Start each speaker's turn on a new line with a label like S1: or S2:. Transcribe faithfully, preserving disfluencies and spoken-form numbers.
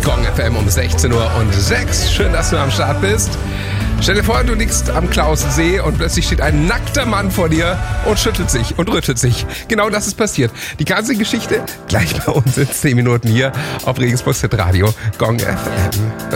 S1: Gong F M um sechzehn Uhr und sechs. Schön, dass du am Start bist. Stell dir vor, du liegst am Klausensee und plötzlich steht ein nackter Mann vor dir und schüttelt sich und rüttelt sich. Genau das ist passiert. Die ganze Geschichte gleich bei uns in zehn Minuten hier auf Regensburg Radio Gong F M.